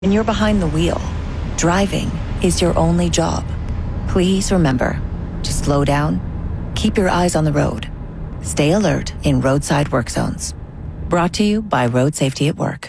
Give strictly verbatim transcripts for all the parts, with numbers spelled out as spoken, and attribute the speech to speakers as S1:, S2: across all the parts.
S1: When you're behind the wheel, driving is your only job. Please remember to slow down, keep your eyes on the road, stay alert in roadside work zones. Brought to you by Road Safety at Work.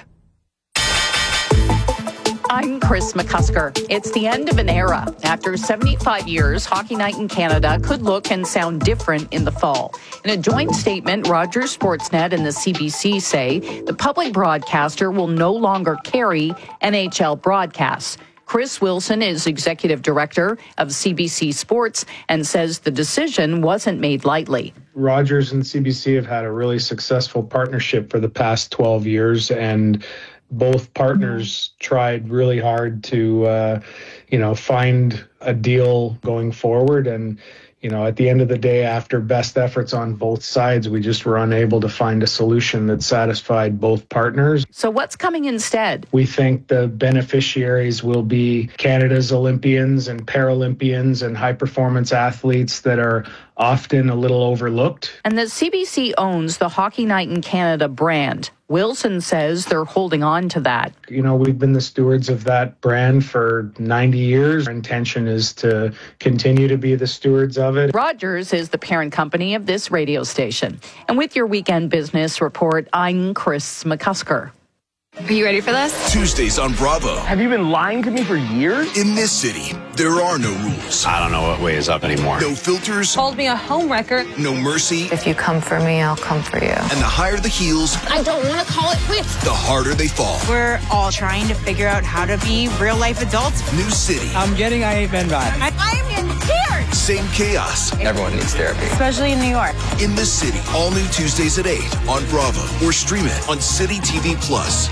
S2: I'm Chris McCusker. It's the end of an era. After seventy-five years, Hockey Night in Canada could look and sound different in the fall. In a joint statement, Rogers Sportsnet and the C B C say the public broadcaster will no longer carry N H L broadcasts. Chris Wilson is executive director of C B C Sports and says the decision wasn't made lightly.
S3: Rogers and C B C have had a really successful partnership for the past twelve years, and both partners tried really hard to, uh, you know, find a deal going forward. And, you know, at the end of the day, after best efforts on both sides, we just were unable to find a solution that satisfied both partners.
S2: So what's coming instead?
S3: We think the beneficiaries will be Canada's Olympians and Paralympians and high-performance athletes that are often a little overlooked.
S2: And the C B C owns the Hockey Night in Canada brand. Wilson says they're holding on to that.
S3: You know, we've been the stewards of that brand for ninety years. Our intention is to continue to be the stewards of it.
S2: Rogers is the parent company of this radio station. And with your weekend business report, I'm Chris McCusker.
S4: Are you ready for this?
S5: Tuesdays on Bravo.
S6: Have you been lying to me for years?
S5: In this city, there are no rules.
S7: I don't know what way is up anymore.
S5: No filters.
S4: Called me a homewrecker.
S5: No mercy.
S8: If you come for me, I'll come for you.
S5: And the higher the heels,
S4: I don't want to call it quits.
S5: the harder they fall.
S9: We're all trying to figure out how to be real-life adults.
S5: New city.
S6: I'm getting I Ain't Been Bad.
S9: I, I'm in tears.
S5: Same chaos.
S7: Everyone needs therapy.
S9: Especially in New York.
S5: In this city. All new Tuesdays at eight on Bravo. Or stream it on City T V Plus.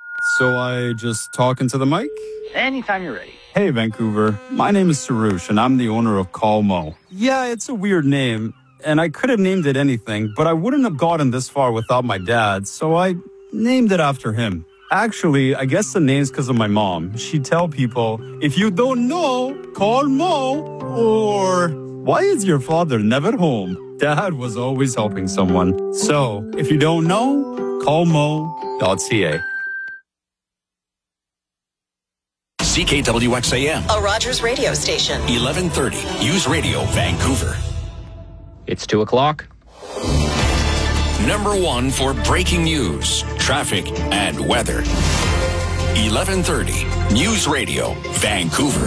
S10: So I just talk into the mic?
S6: Anytime you're ready.
S10: Hey, Vancouver. My name is Sarush, and I'm the owner of Call Mo. Yeah, it's a weird name, and I could have named it anything, but I wouldn't have gotten this far without my dad, so I named it after him. Actually, I guess the name's because of my mom. She'd tell people, if you don't know, call Mo, or why is your father never home? Dad was always helping someone. So, if you don't know, call mo dot c a.
S5: C K W X A M.
S11: A Rogers radio station.
S5: eleven thirty. News Radio, Vancouver.
S12: It's two o'clock.
S5: Number one for breaking news, traffic, and weather. eleven thirty. News Radio, Vancouver.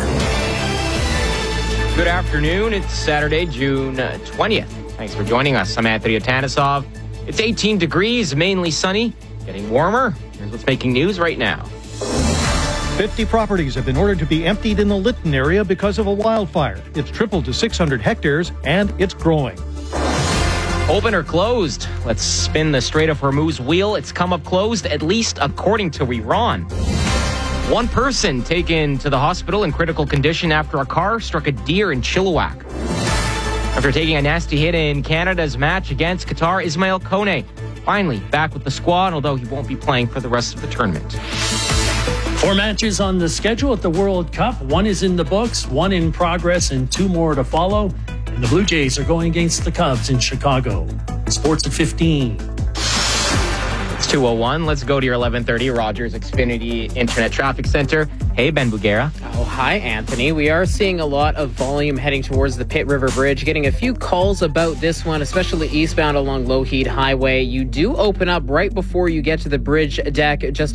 S12: Good afternoon. It's Saturday, June twentieth. Thanks for joining us. I'm Anthony Atanisov. It's eighteen degrees, mainly sunny, getting warmer. Here's what's making news right now.
S13: fifty properties have been ordered to be emptied in the Lytton area because of a wildfire. It's tripled to six hundred hectares, and it's growing.
S12: Open or closed? Let's spin the Strait of Hormuz wheel. It's come up closed, at least according to Iran. One person taken to the hospital in critical condition after a car struck a deer in Chilliwack. After taking a nasty hit in Canada's match against Qatar, Ismail Kone finally back with the squad, although he won't be playing for the rest of the tournament.
S14: Four matches on the schedule at the World Cup. One is in the books, one in progress, and two more to follow. And the Blue Jays are going against the Cubs in Chicago. Sports at fifteen.
S12: It's two oh one. Let's go to your eleven thirty Rogers Xfinity Internet Traffic Center. Hey, Ben Bugera.
S15: Oh, hi, Anthony. We are seeing a lot of volume heading towards the Pitt River Bridge. Getting a few calls about this one, especially eastbound along Lougheed Highway. You do open up right before you get to the bridge deck, just